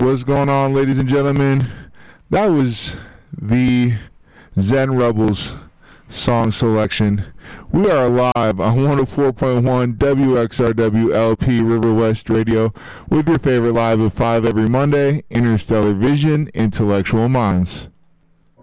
What's going on, ladies and gentlemen? That was the Zen Rebels song selection. We are live on 104.1 WXRW LP River West Radio with your favorite live at 5 every Monday, Interstellar Vision, Intellectual Minds.